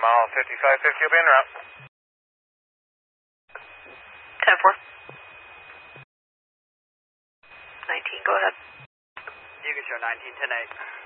mile 5550 will be en route. 10-4. 19, go ahead. You can show 19, 10-8.